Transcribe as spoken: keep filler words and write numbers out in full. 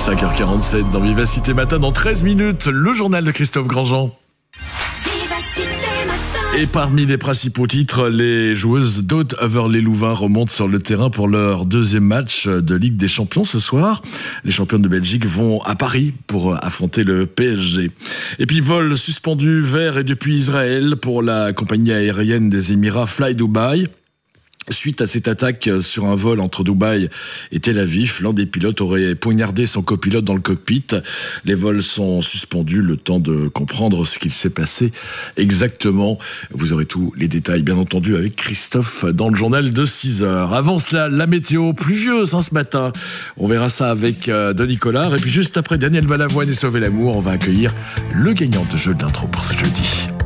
cinq heures quarante-sept dans Vivacité Matin, dans treize minutes, le journal de Christophe Grandjean. Et parmi les principaux titres, les joueuses d'Aude Heverlee-Louvain remontent sur le terrain pour leur deuxième match de Ligue des Champions ce soir. Les championnes de Belgique vont à Paris pour affronter le P S G. Et puis vol suspendu vers et depuis Israël pour la compagnie aérienne des Émirats Fly Dubai. Suite à cette attaque sur un vol entre Dubaï et Tel Aviv, l'un des pilotes aurait poignardé son copilote dans le cockpit. Les vols sont suspendus, le temps de comprendre ce qu'il s'est passé exactement. Vous aurez tous les détails, bien entendu, avec Christophe dans le journal de six heures. Avant cela, la météo pluvieuse hein, ce matin. On verra ça avec euh, Denis Collard. Et puis juste après Daniel Balavoine et Sauver l'amour, on va accueillir le gagnant de jeu de l'intro pour ce jeudi.